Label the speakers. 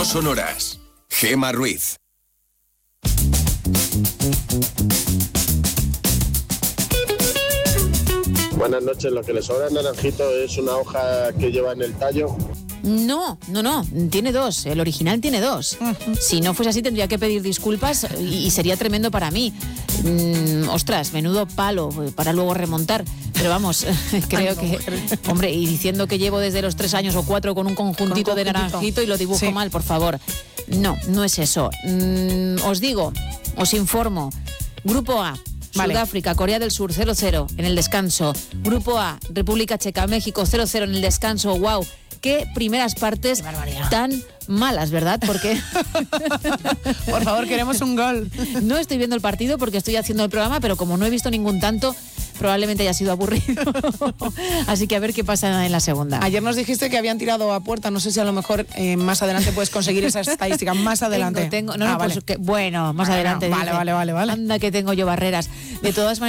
Speaker 1: No sonoras. Gema Ruiz.
Speaker 2: Buenas noches, lo que le sobra al naranjito es una hoja que lleva en el tallo.
Speaker 3: No, tiene dos, el original tiene dos. Si no fuese así tendría que pedir disculpas y sería tremendo para mí. Ostras, menudo palo para luego remontar. Pero vamos, creo que... Hombre, y diciendo que llevo desde los 3 años o 4 con un conjuntito de naranjito y lo dibujo mal, por favor. No es eso. Os informo. Grupo A.
Speaker 4: Vale.
Speaker 3: Sudáfrica, Corea del Sur, 0-0 en el descanso. Grupo A, República Checa, México, 0-0 en el descanso. ¡Wow! Qué primeras partes tan malas, ¿verdad? Porque...
Speaker 4: Por favor, queremos un gol.
Speaker 3: No estoy viendo el partido porque estoy haciendo el programa, pero como no he visto ningún tanto, probablemente haya sido aburrido. Así que a ver qué pasa en la segunda.
Speaker 4: Ayer nos dijiste que habían tirado a puerta. No sé si a lo mejor más adelante puedes conseguir esa estadística. Más adelante.
Speaker 3: Bueno, más adelante.
Speaker 4: Vale.
Speaker 3: Anda que tengo yo barreras. De todas maneras,